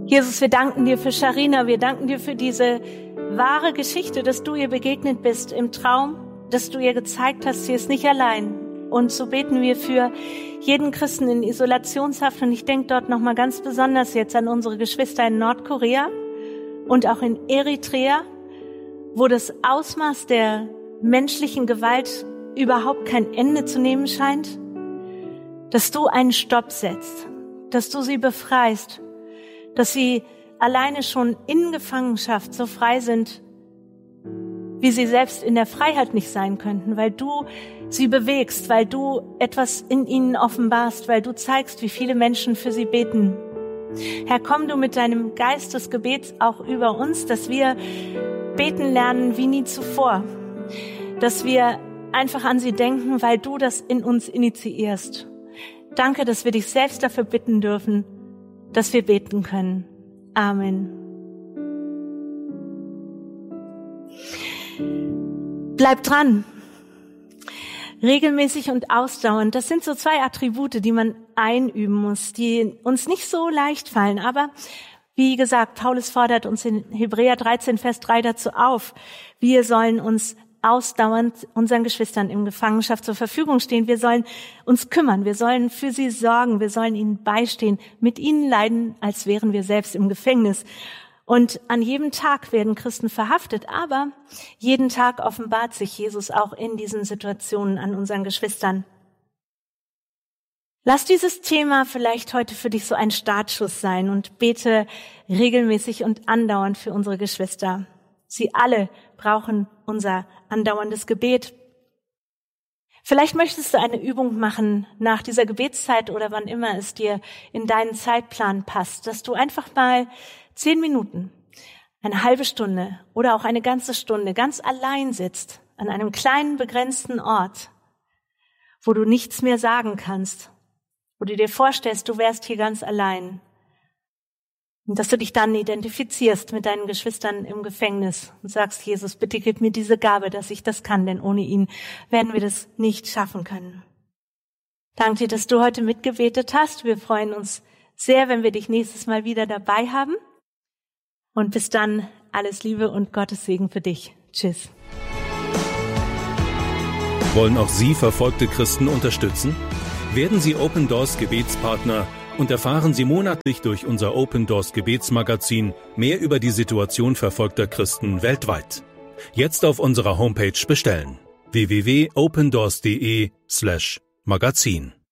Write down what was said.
Jesus, wir danken dir für Sharina, wir danken dir für diese wahre Geschichte, dass du ihr begegnet bist im Traum, dass du ihr gezeigt hast, sie ist nicht allein. Und so beten wir für jeden Christen in Isolationshaft. Und ich denke dort nochmal ganz besonders jetzt an unsere Geschwister in Nordkorea und auch in Eritrea, wo das Ausmaß der menschlichen Gewalt überhaupt kein Ende zu nehmen scheint. Dass du einen Stopp setzt, dass du sie befreist, dass sie alleine schon in Gefangenschaft so frei sind, wie sie selbst in der Freiheit nicht sein könnten, weil du sie bewegst, weil du etwas in ihnen offenbarst, weil du zeigst, wie viele Menschen für sie beten. Herr, komm du mit deinem Geist des Gebets auch über uns, dass wir beten lernen wie nie zuvor, dass wir einfach an sie denken, weil du das in uns initiierst. Danke, dass wir dich selbst dafür bitten dürfen, dass wir beten können. Amen. Bleib dran. Regelmäßig und ausdauernd. Das sind so 2 Attribute, die man einüben muss, die uns nicht so leicht fallen. Aber wie gesagt, Paulus fordert uns in Hebräer 13, Vers 3 dazu auf. Wir sollen uns ausdauernd unseren Geschwistern in Gefangenschaft zur Verfügung stehen. Wir sollen uns kümmern, wir sollen für sie sorgen, wir sollen ihnen beistehen, mit ihnen leiden, als wären wir selbst im Gefängnis. Und an jedem Tag werden Christen verhaftet, aber jeden Tag offenbart sich Jesus auch in diesen Situationen an unseren Geschwistern. Lass dieses Thema vielleicht heute für dich so ein Startschuss sein und bete regelmäßig und andauernd für unsere Geschwister. Sie alle brauchen unser andauerndes Gebet. Vielleicht möchtest du eine Übung machen nach dieser Gebetszeit oder wann immer es dir in deinen Zeitplan passt, dass du einfach mal 10 Minuten, eine halbe Stunde oder auch eine ganze Stunde ganz allein sitzt an einem kleinen, begrenzten Ort, wo du nichts mehr sagen kannst, wo du dir vorstellst, du wärst hier ganz allein. Und dass du dich dann identifizierst mit deinen Geschwistern im Gefängnis und sagst, Jesus, bitte gib mir diese Gabe, dass ich das kann, denn ohne ihn werden wir das nicht schaffen können. Danke dir, dass du heute mitgebetet hast. Wir freuen uns sehr, wenn wir dich nächstes Mal wieder dabei haben. Und bis dann, alles Liebe und Gottes Segen für dich. Tschüss. Wollen auch Sie verfolgte Christen unterstützen? Werden Sie Open Doors Gebetspartner und erfahren Sie monatlich durch unser Open Doors Gebetsmagazin mehr über die Situation verfolgter Christen weltweit. Jetzt auf unserer Homepage bestellen: www.opendoors.de/magazin.